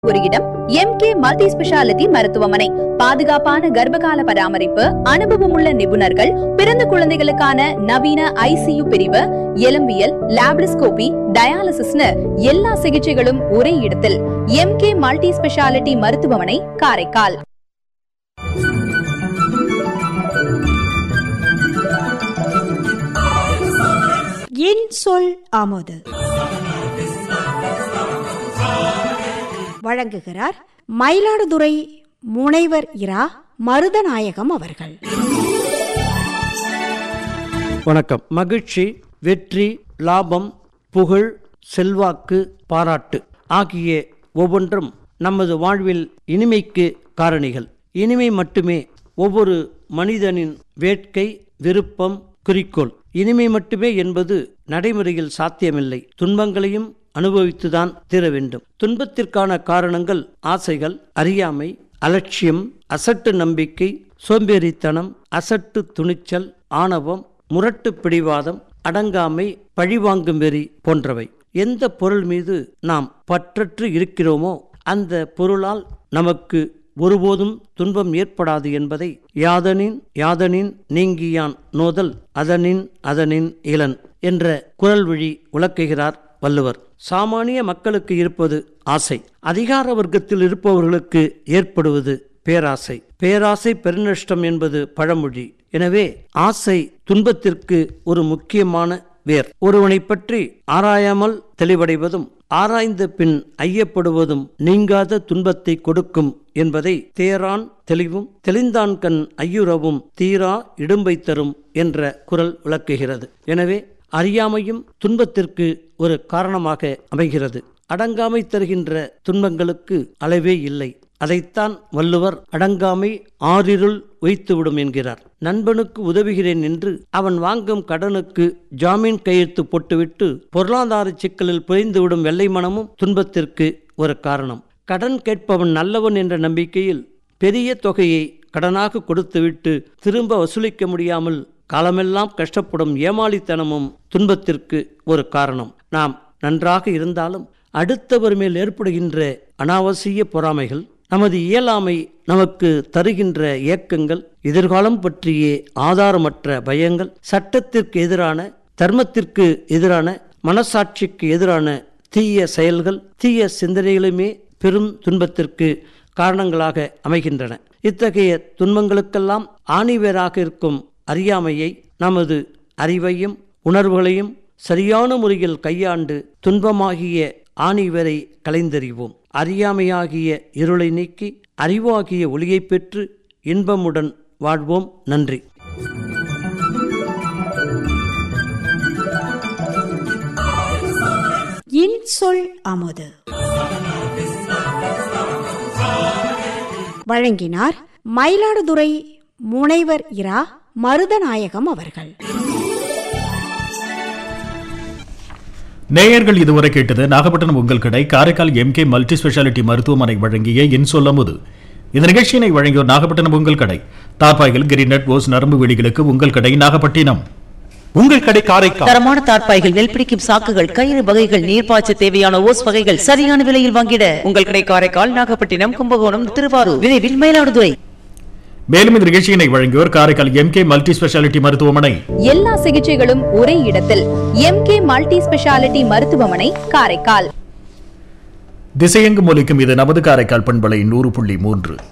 ஒரு இடம் MK multi speciality மருத்துவமனை. பாதுகாப்பான கர்ப்பகால பராமரிப்பு, அனுபவமுள்ள நிபுணர்கள், பிறந்த குழந்தைகளுக்கான நவீன ICU பிரிவு, எலும்பியல், லாப்ரிஸ்கோபி, டயாலிசிஸ்னு எல்லா சிகிச்சைகளும் ஒரே இடத்தில். MK மல்டி ஸ்பெஷாலிட்டி மருத்துவமனை, காரைக்கால். என் சொல் ஆமோது வழங்குகிறார் மயிலாடுதுறை முனைவர் இரா மருதநாயகம் அவர்கள். வணக்கம். மகிழ்ச்சி, வெற்றி, லாபம், புகழ், செல்வாக்கு, பாராட்டு ஆகிய ஒவ்வொன்றும் நமது வாழ்வில் இனிமைக்கு காரணிகள். இனிமை மட்டுமே ஒவ்வொரு மனிதனின் வேட்கை, விருப்பம், குறிக்கோள். இனிமை மட்டுமே என்பது நடைமுறையில் சாத்தியமில்லை. துன்பங்களையும் அனுபவித்துதான் தீர வேண்டும். துன்பத்திற்கான காரணங்கள் ஆசைகள், அறியாமை, அலட்சியம், அசட்டு நம்பிக்கை, சோம்பேறித்தனம், அசட்டு துணிச்சல், ஆணவம், முரட்டு பிடிவாதம், அடங்காமை, பழிவாங்கும் வெறி போன்றவை. எந்த பொருள் மீது நாம் பற்றற்று இருக்கிறோமோ அந்த பொருளால் நமக்கு ஒருபோதும் துன்பம் ஏற்படாது என்பதை யாதனின் நீங்கியான் நோதல் அதனின் இளன் என்ற குறள் வழி விளக்குகிறார் வள்ளுவர். சாமானிய மக்களுக்கு இருப்பது ஆசை. அதிகார வர்க்கத்தில் இருப்பவர்களுக்கு ஏற்படுவது பேராசை. பேராசை பெருநஷ்டம் என்பது பழமொழி. எனவே ஆசை துன்பத்திற்கு ஒரு முக்கியமான வேர். ஒருவனை பற்றி ஆராயாமல் தெளிவடைவதும் ஆராய்ந்த பின் ஐயப்படுவதும் நீங்காத துன்பத்தை கொடுக்கும் என்பதை தேரான் தெளிவும் தெளிந்தான்கண் ஐயுறவும் தீரா இடும்பை தரும் என்ற குறள் விளக்குகிறது. எனவே அறியாமையும் துன்பத்திற்கு ஒரு காரணமாக அமைகிறது. அடங்காமை தருகின்ற துன்பங்களுக்கு அளவே இல்லை. அதைத்தான் வள்ளுவர் அடங்காமை ஆறிருள் வைத்துவிடும் என்கிறார். நண்பனுக்கு உதவுகிறேன் என்று அவன் வாங்கும் கடனுக்கு ஜாமீன் கையெழுத்து போட்டுவிட்டு பொருளாதார சிக்கலில் புரிந்துவிடும் வெள்ளை மனமும் துன்பத்திற்கு ஒரு காரணம். கடன் கேட்பவன் நல்லவன் என்ற நம்பிக்கையில் பெரிய தொகையை கடனாக கொடுத்துவிட்டு திரும்ப வசூலிக்க முடியாமல் காலமெல்லாம் கஷ்டப்படும் ஏமாளித்தனமும் துன்பத்திற்கு ஒரு காரணம். நாம் நன்றாக இருந்தாலும் அடுத்தவர் மேல் ஏற்படுகின்ற அனாவசிய பொறாமைகள், நமது இயலாமை நமக்கு தருகின்ற ஏக்கங்கள், எதிர்காலம் பற்றிய ஆதாரமற்ற பயங்கள், சட்டத்திற்கு எதிரான, தர்மத்திற்கு எதிரான, மனசாட்சிக்கு எதிரான தீய செயல்கள், தீய சிந்தனைகளுமே பெரும் துன்பத்திற்கு காரணங்களாக அமைகின்றன. இத்தகைய துன்பங்களுக்கெல்லாம் ஆணிவேராக இருக்கும் அறியாமையை, நமது அறிவையும் உணர்வுகளையும் சரியான முறையில் கையாண்டு துன்பமாகிய ஆணிவேரை களைந்தறிவோம். அறியாமையாகிய இருளை நீக்கி அறிவாகிய ஒளியை பெற்று இன்பமுடன் வாழ்வோம். நன்றி. என் சொல் ஆமோது வழங்கினார் மயிலாடுதுறை முனைவர் இரா மருதநாயகம் அவர்கள். நேயர்கள் இதுவரை கேட்டது நாகப்பட்டினம் உங்கள் கடை காரைக்கால் MK மல்டி ஸ்பெஷாலிட்டி மருத்துவமனை வழங்கிய என் சொல்லமுது. இந்த நிகழ்ச்சியினை வழங்கியோர் நாகப்பட்டினம் உங்கள் கடை. தார்பாய்கள், கிரிநட், ஓஸ், நரம்பு வேலிகளுக்கு உங்கள் கடை நாகப்பட்டினம். உங்கள் கடை காரைக்கால். தரமான தார்பாய்கள், நெல் பிடிக்கும் சாக்குகள், கயிறு வகைகள், நீர்ப்பாய்ச்ச தேவையான ஓஸ் வகைகள் சரியான விலையில் வாங்கிட உங்கள் கடை காரைக்கால், நாகப்பட்டினம், கும்பகோணம், திருவாரூர், விரைவில் மயிலாடுதுறை. மேலும் இந்த நிகழ்ச்சியினை வழங்கியோர் காரைக்கால் MK மல்டி ஸ்பெஷாலிட்டி மருத்துவமனை. எல்லா சிகிச்சைகளும் ஒரே இடத்தில். MK மல்டி ஸ்பெஷாலிட்டி மருத்துவமனை, காரைக்கால். திசையெங்கும் ஒலிக்கும் இது நமது காரைக்கால் பண்பலை 100.3.